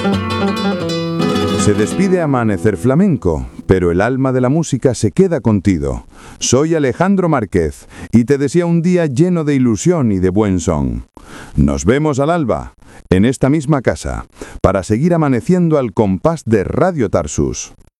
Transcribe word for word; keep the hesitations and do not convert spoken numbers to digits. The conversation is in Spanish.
Se despide Amanecer Flamenco, pero el alma de la música se queda contigo. Soy Alejandro Márquez y te deseo un día lleno de ilusión y de buen son. Nos vemos al alba, en esta misma casa, para seguir amaneciendo al compás de Radio Tarsus.